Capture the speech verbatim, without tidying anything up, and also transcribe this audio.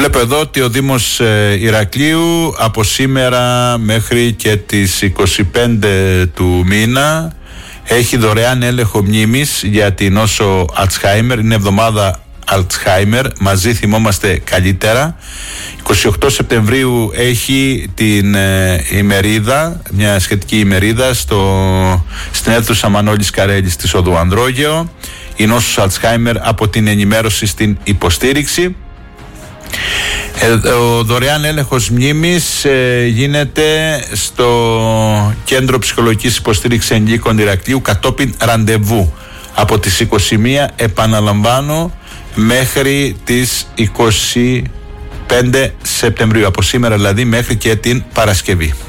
Βλέπω εδώ ότι ο Δήμος Ηρακλείου από σήμερα μέχρι και τις είκοσι πέντε του μήνα έχει δωρεάν έλεγχο μνήμης για την νόσο Αλτσχάιμερ. Είναι εβδομάδα Αλτσχάιμερ, μαζί θυμόμαστε καλύτερα. είκοσι οκτώ Σεπτεμβρίου έχει την ε, ημερίδα, μια σχετική ημερίδα στο, στην αίθουσα Μανώλης Καρέλης της Οδού Ανδρόγειο, η νόσος Αλτσχάιμερ από την ενημέρωση στην υποστήριξη. Ε, ο δωρεάν έλεγχος μνήμης ε, γίνεται στο Κέντρο Ψυχολογικής Υποστήριξης Ενηλίκων Ηρακλείου κατόπιν ραντεβού από τις είκοσι μία, επαναλαμβάνω, μέχρι τις είκοσι πέντε Σεπτεμβρίου, από σήμερα δηλαδή μέχρι και την Παρασκευή.